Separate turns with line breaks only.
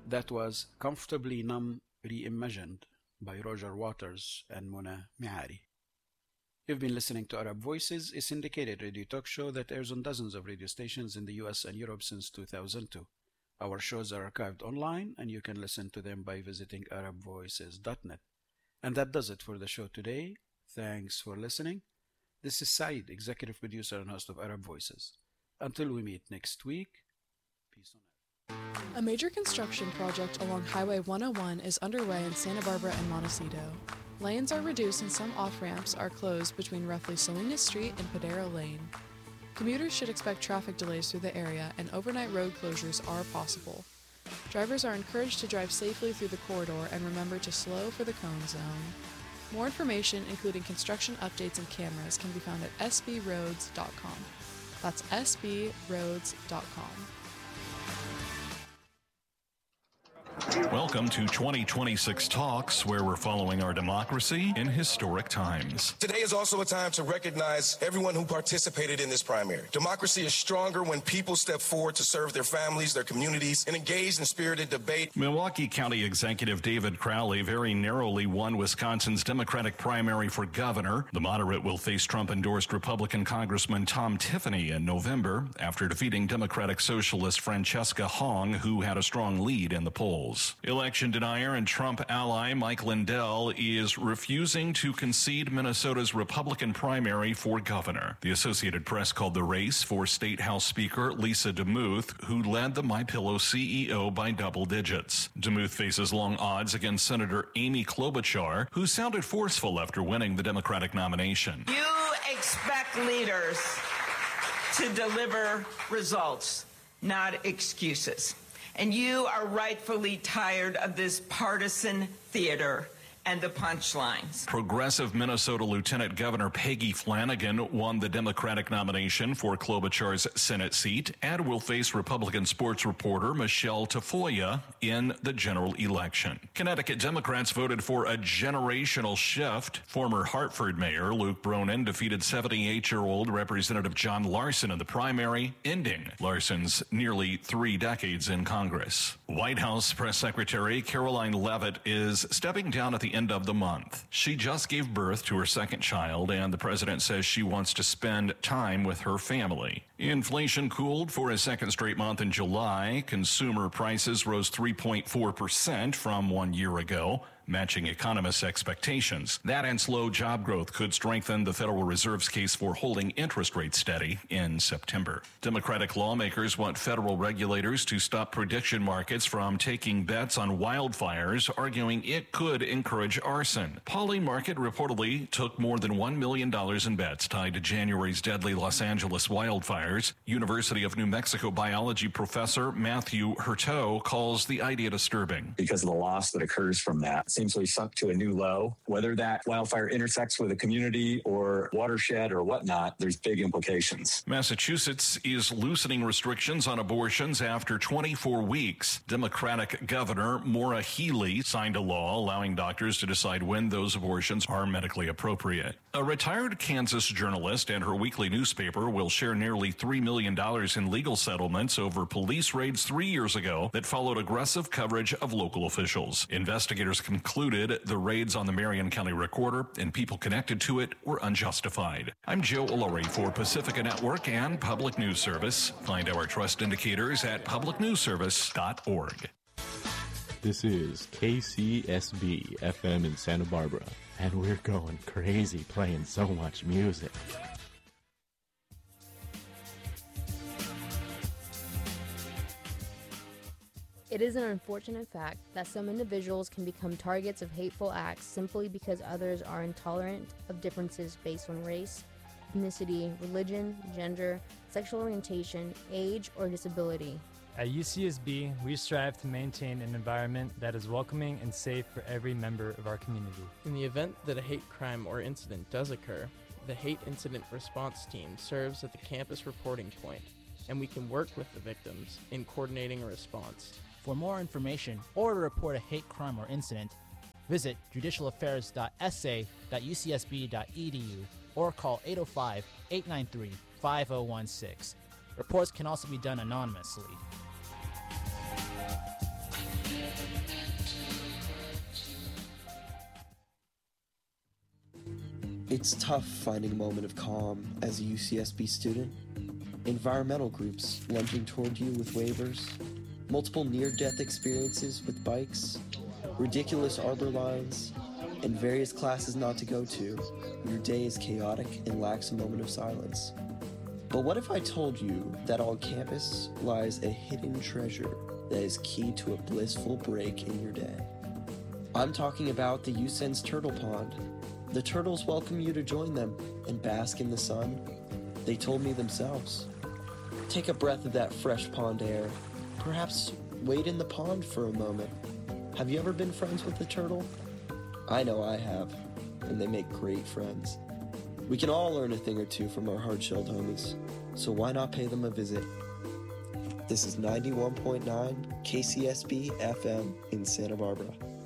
That was Comfortably Numb Reimagined by Roger Waters and Mona Miari. You've been listening to Arab Voices, a syndicated radio talk show that airs on dozens of radio stations in the US and Europe since 2002. Our shows are archived online, and you can listen to them by visiting arabvoices.net. And that does it for the show today. Thanks for listening. This is Saeed, executive producer and host of Arab Voices. Until we meet next week, peace on earth.
A major construction project along Highway 101 is underway in Santa Barbara and Montecito. Lanes are reduced and some off-ramps are closed between roughly Salinas Street and Padero Lane. Commuters should expect traffic delays through the area, and overnight road closures are possible. Drivers are encouraged to drive safely through the corridor and remember to slow for the cone zone. More information, including construction updates and cameras, can be found at sbroads.com. That's sbroads.com.
Welcome to 2026 Talks, where we're following our democracy in historic times.
Today is also a time to recognize everyone who participated in this primary. Democracy is stronger when people step forward to serve their families, their communities, and engage in spirited debate.
Milwaukee County Executive David Crowley very narrowly won Wisconsin's Democratic primary for governor. The moderate will face Trump-endorsed Republican Congressman Tom Tiffany in November after defeating Democratic Socialist Francesca Hong, who had a strong lead in the polls. Election denier and Trump ally Mike Lindell is refusing to concede Minnesota's Republican primary for governor. The Associated Press called the race for State House Speaker Lisa DeMuth, who led the MyPillow CEO by double digits. DeMuth faces long odds against Senator Amy Klobuchar, who sounded forceful after winning the Democratic nomination.
You expect leaders to deliver results, not excuses. And you are rightfully tired of this partisan theater and the punchlines.
Progressive Minnesota Lieutenant Governor Peggy Flanagan won the Democratic nomination for Klobuchar's Senate seat and will face Republican sports reporter Michelle Tafoya in the general election. Connecticut Democrats voted for a generational shift. Former Hartford Mayor Luke Bronin defeated 78-year-old Representative John Larson in the primary, ending Larson's nearly 3 decades in Congress. White House Press Secretary Caroline Leavitt is stepping down at the end of the month. She just gave birth to her second child, and the president says she wants to spend time with her family. Inflation cooled for a second straight month in July. Consumer prices rose 3.4% from 1 year ago, matching economists' expectations. That and slow job growth could strengthen the Federal Reserve's case for holding interest rates steady in September. Democratic lawmakers want federal regulators to stop prediction markets from taking bets on wildfires, arguing it could encourage arson. Polymarket reportedly took more than $1 million in bets tied to January's deadly Los Angeles wildfires. University of New Mexico biology professor Matthew Hurteau calls the idea disturbing.
Because of the loss that occurs from that, seems to be sunk to a new low. Whether that wildfire intersects with a community or watershed or whatnot, there's big implications.
Massachusetts is loosening restrictions on abortions after 24 weeks. Democratic Governor Maura Healey signed a law allowing doctors to decide when those abortions are medically appropriate. A retired Kansas journalist and her weekly newspaper will share nearly $3 million in legal settlements over police raids 3 years ago that followed aggressive coverage of local officials. Investigators concluded the raids on the Marion County Recorder and people connected to it were unjustified. I'm Joe Ullery for Pacifica Network and Public News Service. Find our trust indicators at publicnewsservice.org.
This is KCSB FM in Santa Barbara, and we're going crazy playing so much music.
It is an unfortunate fact that some individuals can become targets of hateful acts simply because others are intolerant of differences based on race, ethnicity, religion, gender, sexual orientation, age, or disability.
At UCSB, we strive to maintain an environment that is welcoming and safe for every member of our community.
In the event that a hate crime or incident does occur, the Hate Incident Response Team serves at the campus reporting point, and we can work with the victims in coordinating a response.
For more information or to report a hate crime or incident, visit judicialaffairs.sa.ucsb.edu or call 805-893-5016. Reports can also be done anonymously.
It's tough finding a moment of calm as a UCSB student. Environmental groups lunging toward you with waivers, multiple near-death experiences with bikes, ridiculous arbor lines, and various classes not to go to. Your day is chaotic and lacks a moment of silence. But what if I told you that on campus lies a hidden treasure that is key to a blissful break in your day? I'm talking about the USEN's Turtle Pond. The turtles welcome you to join them and bask in the sun. They told me themselves. Take a breath of that fresh pond air. Perhaps wade in the pond for a moment. Have you ever been friends with a turtle? I know I have, and they make great friends. We can all learn a thing or two from our hard-shelled homies, so why not pay them a visit? This is 91.9 KCSB FM in Santa Barbara.